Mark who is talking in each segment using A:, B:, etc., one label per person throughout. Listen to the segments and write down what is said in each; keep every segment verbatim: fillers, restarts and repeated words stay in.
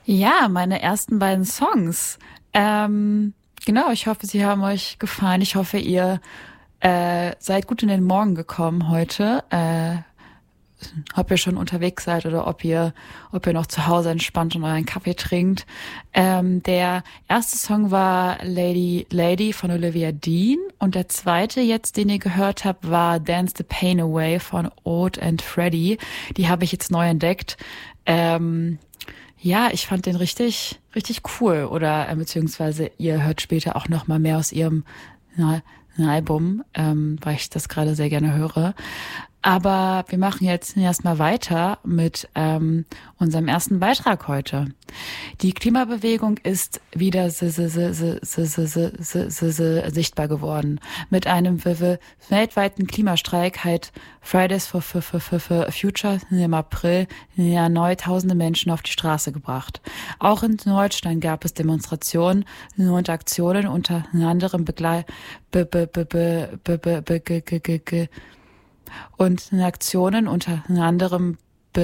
A: Ja, meine ersten beiden Songs. Ähm, genau, ich hoffe, sie haben euch gefallen. Ich hoffe, ihr äh, seid gut in den Morgen gekommen heute. Äh, ob ihr schon unterwegs seid oder ob ihr, ob ihr noch zu Hause entspannt und euren Kaffee trinkt. Ähm, der erste Song war Lady Lady von Olivia Dean und der zweite jetzt, den ihr gehört habt, war Dance the Pain Away von Oat and Freddy. Die habe ich jetzt neu entdeckt. Ähm, Ja, ich fand den richtig, richtig cool. Oder äh, beziehungsweise ihr hört später auch noch mal mehr aus ihrem na, Album, ähm, weil ich das gerade sehr gerne höre. Aber wir machen jetzt erstmal weiter mit ähm, unserem ersten Beitrag heute. Die Klimabewegung ist wieder s- s- s- s- s- s- s- s- s- sichtbar geworden. Mit einem w- w- weltweiten Klimastreik hat Fridays for, for, for, for, for Future im April erneut tausende Menschen auf die Straße gebracht. Auch in Deutschland gab es Demonstrationen und Aktionen, unter anderem begleit be, be, be, be, be, be, be, ge, ge, ge, ge, und Aktionen unter anderem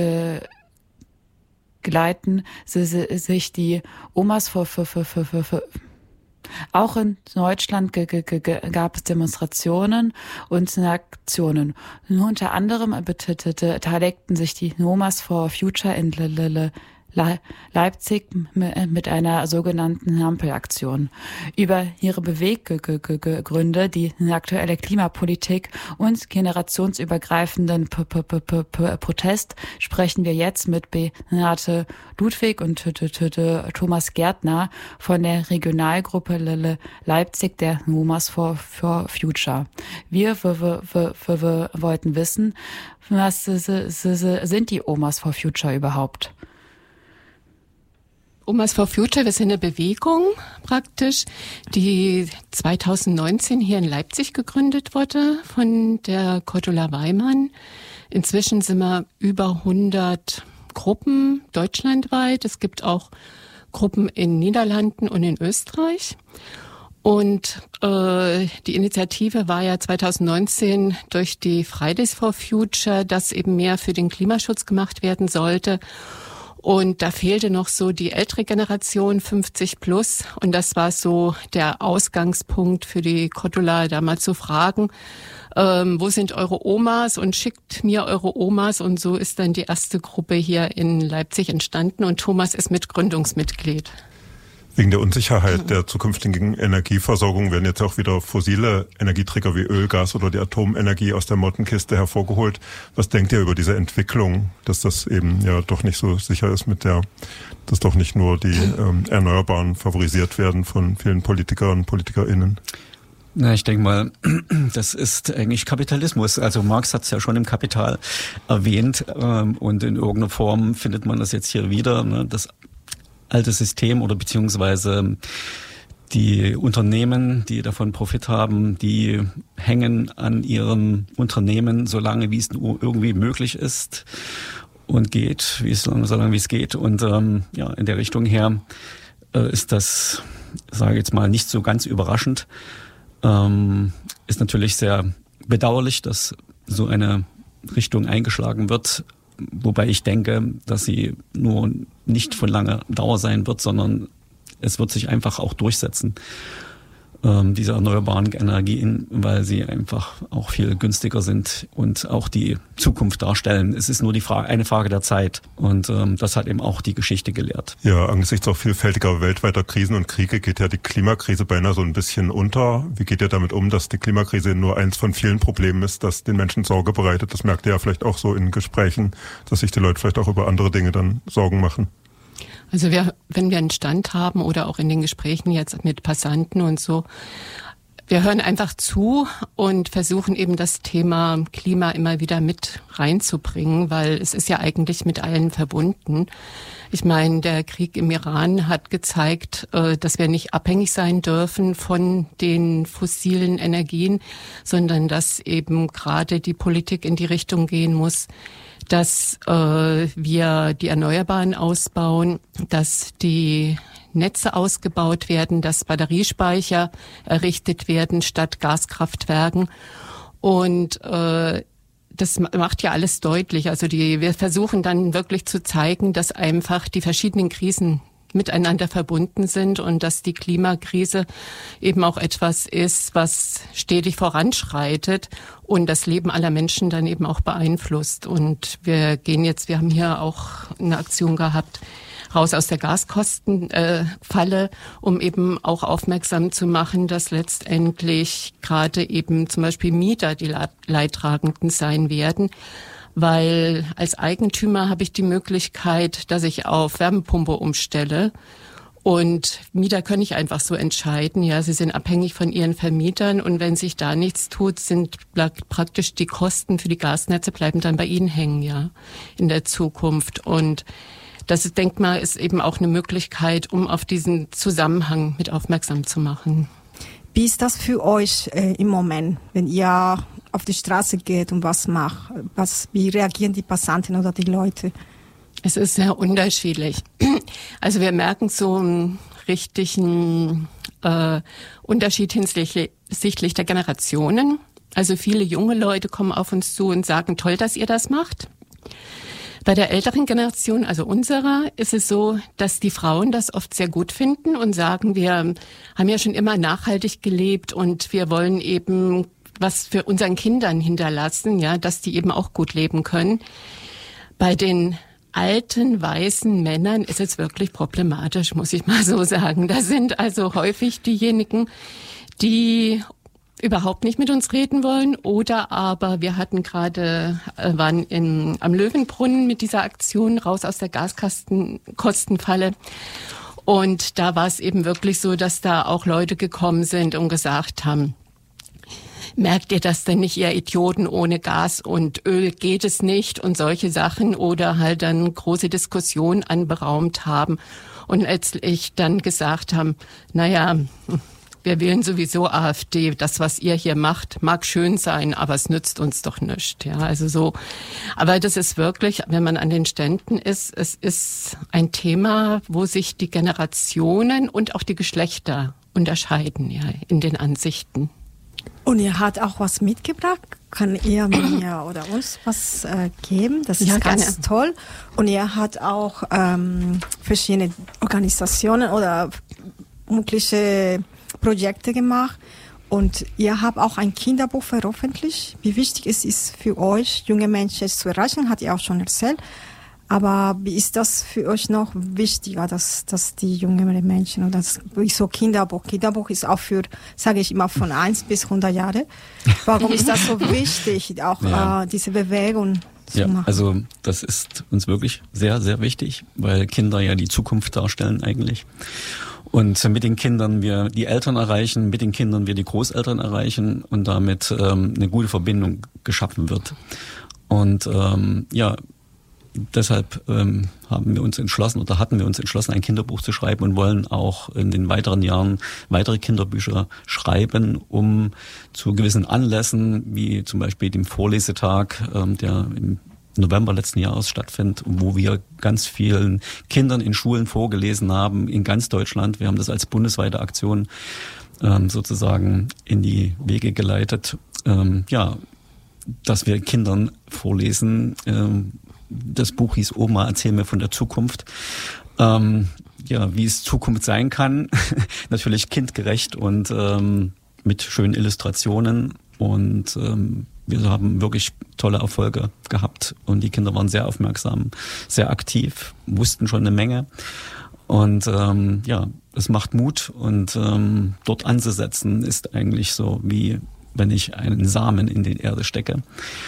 A: begleiten sie, sie, sich die Omas vor, für, für, für, für, für. Auch in Deutschland ge, ge, ge, gab es Demonstrationen und Aktionen. Unter anderem beteiligten sich die Omas for Future in Leipzig mit einer sogenannten Ampelaktion. Über ihre Beweggründe, die aktuelle Klimapolitik und generationsübergreifenden Protest sprechen wir jetzt mit Beate Ludwig und Thomas Gärtner von der Regionalgruppe Leipzig der Omas for Future. Wir wollten wissen, was sind die Omas for Future überhaupt?
B: Omas for Future, wir sind eine Bewegung praktisch, die zweitausendneunzehn hier in Leipzig gegründet wurde von der Cordula Weimann. Inzwischen sind wir über hundert Gruppen deutschlandweit. Es gibt auch Gruppen in Niederlanden und in Österreich. Und äh, die Initiative war ja zweitausendneunzehn durch die Fridays for Future, dass eben mehr für den Klimaschutz gemacht werden sollte. Und da fehlte noch so die ältere Generation, fünfzig plus. Und das war so der Ausgangspunkt für die Cordula, da mal zu fragen, ähm, wo sind eure Omas und schickt mir eure Omas. Und so ist dann die erste Gruppe hier in Leipzig entstanden. Und Thomas ist Mitgründungsmitglied.
C: Wegen der Unsicherheit der zukünftigen Energieversorgung werden jetzt auch wieder fossile Energieträger wie Öl, Gas oder die Atomenergie aus der Mottenkiste hervorgeholt. Was denkt ihr über diese Entwicklung, dass das eben ja doch nicht so sicher ist mit der, dass doch nicht nur die ähm, Erneuerbaren favorisiert werden von vielen Politikern und PolitikerInnen?
D: Na, ich denke mal, das ist eigentlich Kapitalismus. Also Marx hat es ja schon im Kapital erwähnt ähm, und in irgendeiner Form findet man das jetzt hier wieder, ne, das alte System oder beziehungsweise die Unternehmen, die davon Profit haben, die hängen an ihrem Unternehmen, solange wie es nur irgendwie möglich ist und geht, wie es solange wie es geht. Und ähm, ja, in der Richtung her äh, ist das, sage ich jetzt mal, nicht so ganz überraschend. Ähm, ist natürlich sehr bedauerlich, dass so eine Richtung eingeschlagen wird. Wobei ich denke, dass sie nur nicht von langer Dauer sein wird, sondern es wird sich einfach auch durchsetzen, ähm, diese erneuerbaren Energien, weil sie einfach auch viel günstiger sind und auch die Zukunft darstellen. Es ist nur die Frage, eine Frage der Zeit und ähm, das hat eben auch die Geschichte gelehrt.
C: Ja, angesichts auch vielfältiger weltweiter Krisen und Kriege geht ja die Klimakrise beinahe so ein bisschen unter. Wie geht ihr damit um, dass die Klimakrise nur eins von vielen Problemen ist, das den Menschen Sorge bereitet? Das merkt ihr ja vielleicht auch so in Gesprächen, dass sich die Leute vielleicht auch über andere Dinge dann Sorgen machen.
B: Also wir, wenn wir einen Stand haben oder auch in den Gesprächen jetzt mit Passanten und so, wir hören einfach zu und versuchen eben das Thema Klima immer wieder mit reinzubringen, weil es ist ja eigentlich mit allen verbunden. Ich meine, der Krieg im Iran hat gezeigt, dass wir nicht abhängig sein dürfen von den fossilen Energien, sondern dass eben gerade die Politik in die Richtung gehen muss, dass äh, wir die Erneuerbaren ausbauen, dass die Netze ausgebaut werden, dass Batteriespeicher errichtet werden statt Gaskraftwerken. Und äh, das macht ja alles deutlich. Also die, wir versuchen dann wirklich zu zeigen, dass einfach die verschiedenen Krisen miteinander verbunden sind und dass die Klimakrise eben auch etwas ist, was stetig voranschreitet und das Leben aller Menschen dann eben auch beeinflusst. Und wir gehen jetzt, wir haben hier auch eine Aktion gehabt, raus aus der Gaskostenfalle, äh, um eben auch aufmerksam zu machen, dass letztendlich gerade eben zum Beispiel Mieter die Leidtragenden sein werden. Weil als Eigentümer habe ich die Möglichkeit, dass ich auf Wärmepumpe umstelle. Und Mieter können nicht einfach so entscheiden. Ja, sie sind abhängig von ihren Vermietern. Und wenn sich da nichts tut, sind praktisch die Kosten für die Gasnetze bleiben dann bei ihnen hängen, ja, in der Zukunft. Und das Denkmal ist eben auch eine Möglichkeit, um auf diesen Zusammenhang mit aufmerksam zu machen.
E: Wie ist das für euch äh, im Moment, wenn ihr auf die Straße geht und was macht? Was, wie reagieren die Passanten oder die Leute?
B: Es ist sehr unterschiedlich. Also wir merken so einen richtigen äh, Unterschied hinsichtlich der Generationen. Also viele junge Leute kommen auf uns zu und sagen, toll, dass ihr das macht. Bei der älteren Generation, also unserer, ist es so, dass die Frauen das oft sehr gut finden und sagen, wir haben ja schon immer nachhaltig gelebt und wir wollen eben was für unseren Kindern hinterlassen, ja, dass die eben auch gut leben können. Bei den alten, weißen Männern ist es wirklich problematisch, muss ich mal so sagen. Da sind also häufig diejenigen, die überhaupt nicht mit uns reden wollen oder aber wir hatten gerade, äh, waren in, am Löwenbrunnen mit dieser Aktion raus aus der Gaskostenfalle und da war es eben wirklich so, dass da auch Leute gekommen sind und gesagt haben, merkt ihr das denn nicht, ihr Idioten, ohne Gas und Öl geht es nicht und solche Sachen oder halt dann große Diskussionen anberaumt haben und letztlich dann gesagt haben, naja, wir wählen sowieso AfD. Das, was ihr hier macht, mag schön sein, aber es nützt uns doch nichts. Ja, also so. Aber das ist wirklich, wenn man an den Ständen ist, es ist ein Thema, wo sich die Generationen und auch die Geschlechter unterscheiden, ja, in den Ansichten.
E: Und ihr habt auch was mitgebracht. Kann ihr mir oder uns was äh, geben? Das ist
B: ja,
E: ganz
B: gerne.
E: Toll. Und ihr habt auch ähm, verschiedene Organisationen oder mögliche Projekte gemacht und ihr habt auch ein Kinderbuch veröffentlicht. Wie wichtig es ist für euch, junge Menschen zu erreichen, hat ihr auch schon erzählt. Aber wie ist das für euch noch wichtiger, dass, dass die jungen Menschen oder das so Kinderbuch? Kinderbuch ist auch für, sage ich immer, von eins bis hundert Jahre. Warum ist das so wichtig, auch ja. äh, diese Bewegung zu
D: ja,
E: machen?
D: Also das ist uns wirklich sehr, sehr wichtig, weil Kinder ja die Zukunft darstellen eigentlich. Und mit den Kindern wir die Eltern erreichen, mit den Kindern wir die Großeltern erreichen und damit ähm, eine gute Verbindung geschaffen wird. Und ähm, ja, deshalb ähm, haben wir uns entschlossen oder hatten wir uns entschlossen, ein Kinderbuch zu schreiben und wollen auch in den weiteren Jahren weitere Kinderbücher schreiben, um zu gewissen Anlässen, wie zum Beispiel dem Vorlesetag, ähm, der im November letzten Jahres stattfindet, wo wir ganz vielen Kindern in Schulen vorgelesen haben, in ganz Deutschland. Wir haben das als bundesweite Aktion ähm, sozusagen in die Wege geleitet. Ähm, ja, dass wir Kindern vorlesen. Ähm, das Buch hieß Oma, erzähl mir von der Zukunft. Ähm, ja, wie es Zukunft sein kann. Natürlich kindgerecht und ähm, mit schönen Illustrationen und ähm, wir haben wirklich tolle Erfolge gehabt und die Kinder waren sehr aufmerksam, sehr aktiv, wussten schon eine Menge und ähm, ja, es macht Mut und ähm, dort anzusetzen ist eigentlich so, wie wenn ich einen Samen in die Erde stecke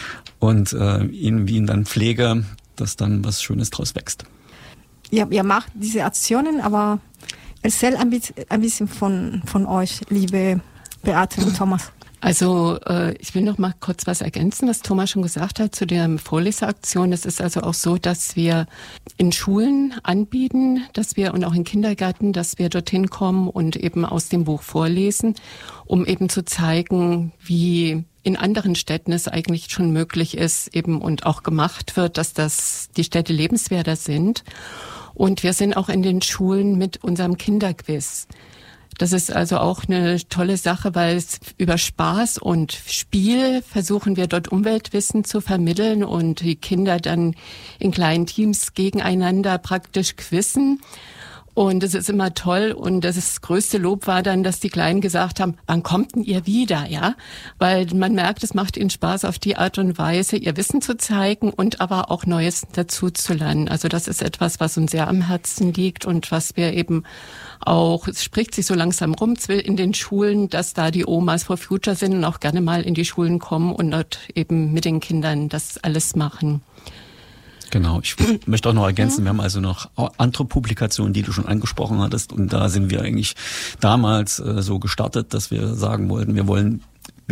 D: und äh, ihn wie ihn dann pflege, dass dann was Schönes draus wächst.
E: Ja, ihr macht diese Aktionen, aber erzähl ein bisschen, ein bisschen von, von euch, liebe Beate und Thomas.
B: Also äh, ich will noch mal kurz was ergänzen, was Thomas schon gesagt hat zu der Vorleseaktion. Es ist also auch so, dass wir in Schulen anbieten, dass wir und auch in Kindergärten, dass wir dorthin kommen und eben aus dem Buch vorlesen, um eben zu zeigen, wie in anderen Städten es eigentlich schon möglich ist eben und auch gemacht wird, dass das die Städte lebenswerter sind. Und wir sind auch in den Schulen mit unserem Kinderquiz. Das ist also auch eine tolle Sache, weil es über Spaß und Spiel versuchen wir dort Umweltwissen zu vermitteln und die Kinder dann in kleinen Teams gegeneinander praktisch quizzen. Und es ist immer toll. Und das größte Lob war dann, dass die Kleinen gesagt haben, wann kommt denn ihr wieder, ja? Weil man merkt, es macht ihnen Spaß, auf die Art und Weise ihr Wissen zu zeigen und aber auch Neues dazu zu lernen. Also das ist etwas, was uns sehr am Herzen liegt und was wir eben auch, es spricht sich so langsam rum in den Schulen, dass da die Omas for Future sind und auch gerne mal in die Schulen kommen und dort eben mit den Kindern das alles machen.
D: Genau, ich möchte auch noch ergänzen, wir haben also noch andere Publikationen, die du schon angesprochen hattest, und da sind wir eigentlich damals äh, so gestartet, dass wir sagen wollten, wir wollen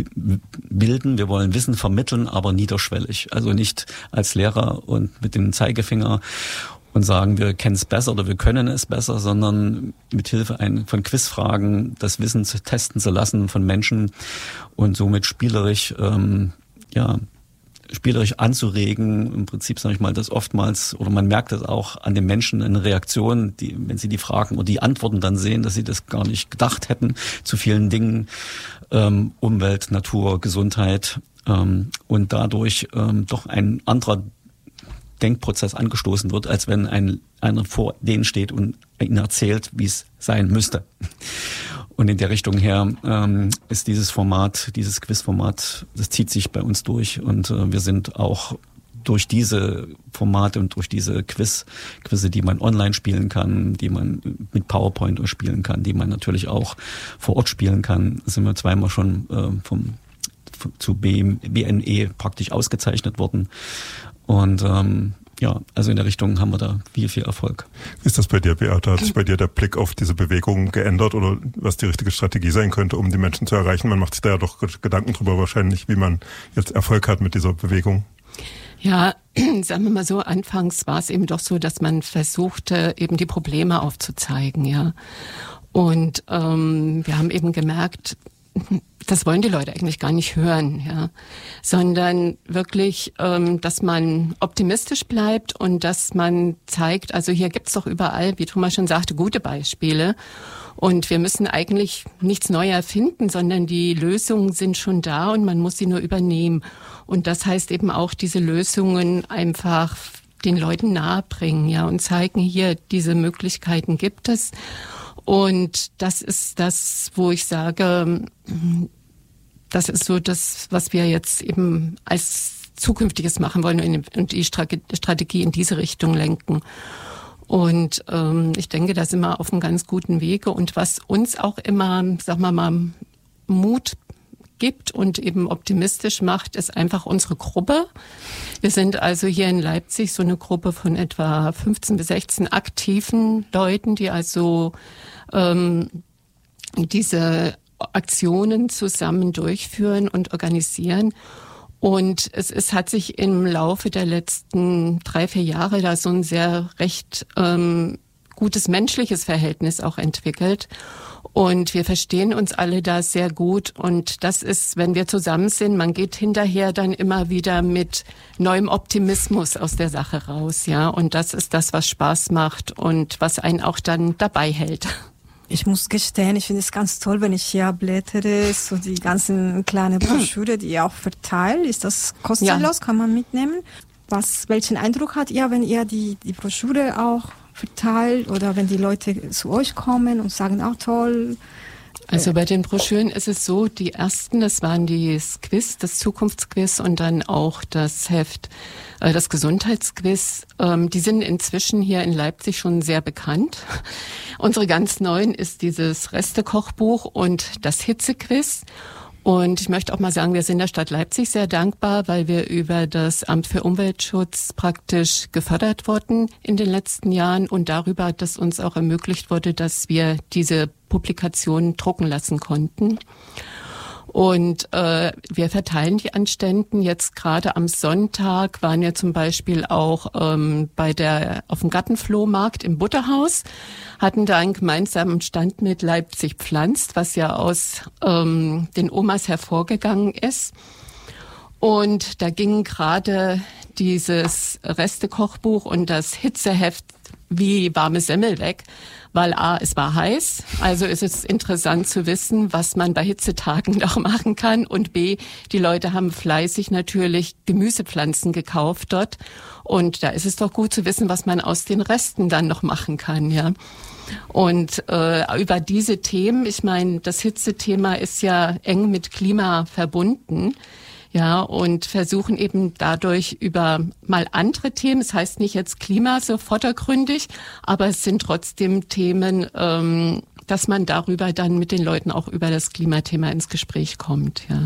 D: bilden, wir wollen Wissen vermitteln, aber niederschwellig, also nicht als Lehrer und mit dem Zeigefinger und sagen, wir kennen es besser oder wir können es besser, sondern mit Hilfe ein, von Quizfragen das Wissen zu testen zu lassen von Menschen und somit spielerisch, ähm, ja, spielerisch anzuregen, im Prinzip sage ich mal, dass oftmals, oder man merkt das auch an den Menschen, eine Reaktion, die, wenn sie die Fragen oder die Antworten dann sehen, dass sie das gar nicht gedacht hätten zu vielen Dingen, ähm, Umwelt, Natur, Gesundheit, ähm, und dadurch ähm, doch ein anderer Denkprozess angestoßen wird, als wenn ein einer vor denen steht und ihnen erzählt, wie es sein müsste. Und in der Richtung her ähm, ist dieses Format, dieses Quizformat, das zieht sich bei uns durch, und äh, wir sind auch durch diese Formate und durch diese Quiz, Quizze, die man online spielen kann, die man mit PowerPoint spielen kann, die man natürlich auch vor Ort spielen kann, sind wir zweimal schon äh, vom, vom zu B N E praktisch ausgezeichnet worden. Und ähm, ja, also in der Richtung haben wir da viel, viel Erfolg.
C: Wie ist das bei dir, Beate? Hat sich bei dir der Blick auf diese Bewegung geändert oder was die richtige Strategie sein könnte, um die Menschen zu erreichen? Man macht sich da ja doch Gedanken drüber wahrscheinlich, wie man jetzt Erfolg hat mit dieser Bewegung.
B: Ja, sagen wir mal so, anfangs war es eben doch so, dass man versuchte, eben die Probleme aufzuzeigen, ja. Und ähm, wir haben eben gemerkt, das wollen die Leute eigentlich gar nicht hören, ja, sondern wirklich, ähm, dass man optimistisch bleibt und dass man zeigt, also hier gibt's doch überall, wie Thomas schon sagte, gute Beispiele, und wir müssen eigentlich nichts neu erfinden, sondern die Lösungen sind schon da und man muss sie nur übernehmen. Und das heißt eben auch, diese Lösungen einfach den Leuten nahebringen, ja, und zeigen, hier, diese Möglichkeiten gibt es. Und das ist das, wo ich sage, das ist so das, was wir jetzt eben als Zukünftiges machen wollen und die Strategie in diese Richtung lenken. Und ähm, ich denke, da sind wir auf einem ganz guten Wege. Und was uns auch immer, sagen wir mal, Mut gibt und eben optimistisch macht, ist einfach unsere Gruppe. Wir sind also hier in Leipzig so eine Gruppe von etwa fünfzehn bis sechzehn aktiven Leuten, die also ähm, diese Aktionen zusammen durchführen und organisieren. Und es ist, hat sich im Laufe der letzten drei, vier Jahre da so ein sehr recht ähm, gutes menschliches Verhältnis auch entwickelt. Und wir verstehen uns alle da sehr gut. Und das ist, wenn wir zusammen sind, man geht hinterher dann immer wieder mit neuem Optimismus aus der Sache raus, ja. Und das ist das, was Spaß macht und was einen auch dann dabei hält.
E: Ich muss gestehen, ich finde es ganz toll, wenn ich hier blättere, so die ganzen kleinen Broschüre, die ihr auch verteilt. Ist das kostenlos? Ja. Kann man mitnehmen? Was, welchen Eindruck hat ihr, wenn ihr die, die Broschüre auch verteilt oder wenn die Leute zu euch kommen und sagen, auch toll?
B: Also bei den Broschüren ist es so, die ersten, das waren das Quiz, das Zukunftsquiz und dann auch das Heft, äh, das Gesundheitsquiz. Ähm, die sind inzwischen hier in Leipzig schon sehr bekannt. Unsere ganz neuen ist dieses Reste-Kochbuch und das Hitzequiz. Und ich möchte auch mal sagen, wir sind der Stadt Leipzig sehr dankbar, weil wir über das Amt für Umweltschutz praktisch gefördert wurden in den letzten Jahren und darüber, dass uns auch ermöglicht wurde, dass wir diese Publikationen drucken lassen konnten. Und äh, wir verteilen die an Ständen. Jetzt gerade am Sonntag waren wir zum Beispiel auch ähm, bei der auf dem Gartenflohmarkt im Butterhaus, hatten da einen gemeinsamen Stand mit Leipzig pflanzt, was ja aus ähm, den Omas hervorgegangen ist. Und da gingen gerade dieses Reste-Kochbuch und das Hitzeheft wie warme Semmel weg, weil A, es war heiß, also ist es interessant zu wissen, was man bei Hitzetagen noch machen kann, und B, die Leute haben fleißig natürlich Gemüsepflanzen gekauft dort, und da ist es doch gut zu wissen, was man aus den Resten dann noch machen kann, ja. Und äh, über diese Themen, ich meine, das Hitzethema ist ja eng mit Klima verbunden, ja, und versuchen eben dadurch über mal andere Themen, es heißt nicht jetzt Klima so vordergründig, aber es sind trotzdem Themen, ähm, dass man darüber dann mit den Leuten auch über das Klimathema ins Gespräch kommt, ja.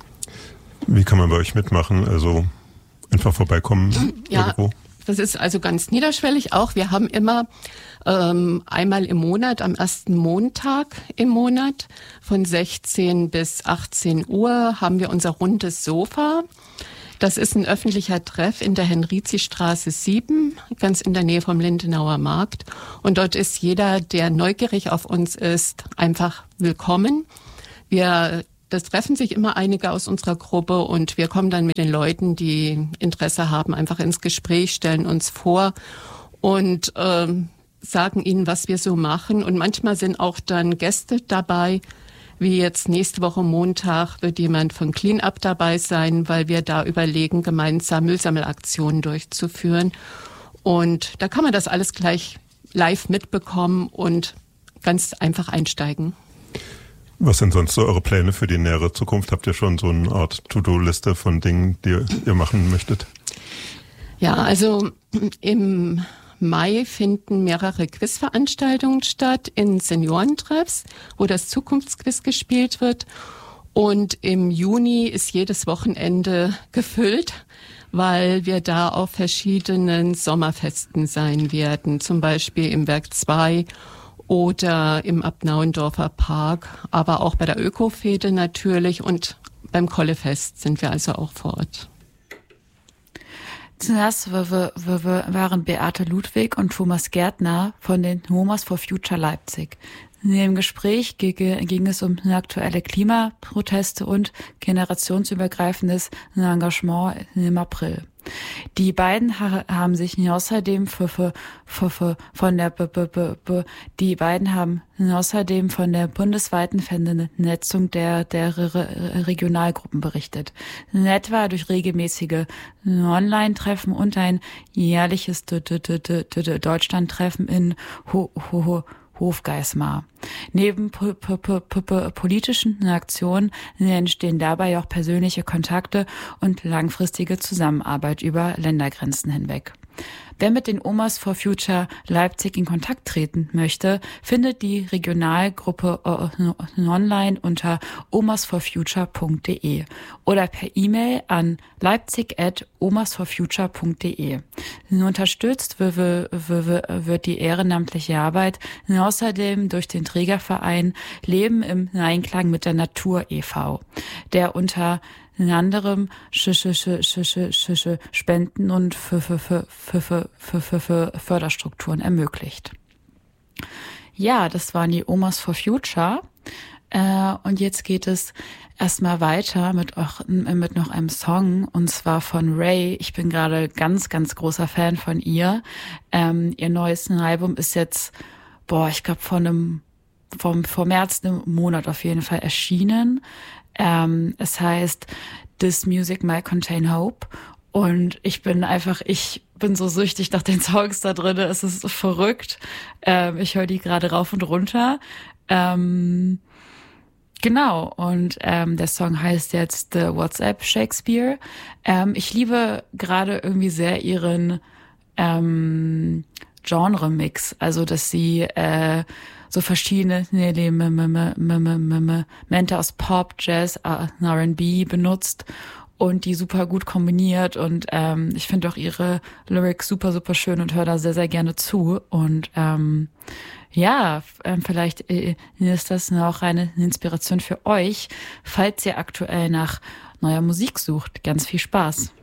C: Wie kann man bei euch mitmachen? Also einfach vorbeikommen
B: ja,
C: irgendwo?
B: Das ist also ganz niederschwellig auch. Wir haben immer ähm, einmal im Monat, am ersten Montag im Monat von sechzehn bis achtzehn Uhr haben wir unser rundes Sofa. Das ist ein öffentlicher Treff in der Henrizi-Straße sieben, ganz in der Nähe vom Lindenauer Markt. Und dort ist jeder, der neugierig auf uns ist, einfach willkommen. Wir Das treffen sich immer einige aus unserer Gruppe, und wir kommen dann mit den Leuten, die Interesse haben, einfach ins Gespräch, stellen uns vor und ähm, sagen ihnen, was wir so machen. Und manchmal sind auch dann Gäste dabei, wie jetzt nächste Woche Montag wird jemand von Clean Up dabei sein, weil wir da überlegen, gemeinsam Müllsammelaktionen durchzuführen. Und da kann man das alles gleich live mitbekommen und ganz einfach einsteigen.
C: Was sind sonst so eure Pläne für die nähere Zukunft? Habt ihr schon so eine Art To-Do-Liste von Dingen, die ihr machen möchtet?
B: Ja, also im Mai finden mehrere Quizveranstaltungen statt in Seniorentreffs, wo das Zukunftsquiz gespielt wird. Und im Juni ist jedes Wochenende gefüllt, weil wir da auf verschiedenen Sommerfesten sein werden, zum Beispiel im Werk zwei oder im Abnauendorfer Park, aber auch bei der Ökofete natürlich, und beim Kollefest sind wir also auch vor Ort.
A: Zuerst waren Beate Ludwig und Thomas Gärtner von den Homers for Future Leipzig. In dem Gespräch ging es um aktuelle Klimaproteste und generationsübergreifendes Engagement im April. Die beiden haben sich außerdem für, für, für, für von der B, B, B, B, die beiden haben außerdem von der bundesweiten Vernetzung der der Re- Regionalgruppen berichtet. In etwa durch regelmäßige Online-Treffen und ein jährliches Deutschland-Treffen in Ho, Ho, Ho, Hofgeismar. Neben p- p- p- p- politischen Aktionen entstehen dabei auch persönliche Kontakte und langfristige Zusammenarbeit über Ländergrenzen hinweg. Wer mit den Omas for Future Leipzig in Kontakt treten möchte, findet die Regionalgruppe online unter omas for future punkt de oder per E-Mail an leipzig at omas for future punkt de. Unterstützt wird die ehrenamtliche Arbeit außerdem durch den Trägerverein Leben im Einklang mit der Natur e V, der unter in anderem Spenden und Förderstrukturen ermöglicht. Ja, das waren die Omas for Future. Und jetzt geht es erstmal weiter mit, auch, mit noch einem Song, und zwar von Ray. Ich bin gerade ganz, ganz großer Fan von ihr. Ähm, ihr neues Album ist jetzt, boah, ich glaube vor einem, vom, vor März einem Monat auf jeden Fall erschienen. Ähm, es heißt This Music Might Contain Hope, und ich bin einfach, ich bin so süchtig nach den Songs da drin, es ist so verrückt. Ähm, ich höre die gerade rauf und runter. Ähm, genau, und ähm, der Song heißt jetzt The WhatsApp Shakespeare. Ähm, ich liebe gerade irgendwie sehr ihren ähm, Genre-Mix, also dass sie äh, so verschiedene Elemente aus Pop, Jazz, R and B benutzt und die super gut kombiniert, und ähm, ich finde auch ihre Lyrics super, super schön und höre da sehr, sehr gerne zu, und ähm, ja, ähm, vielleicht äh, ist das auch eine Inspiration für euch, falls ihr aktuell nach neuer Musik sucht. Ganz viel Spaß.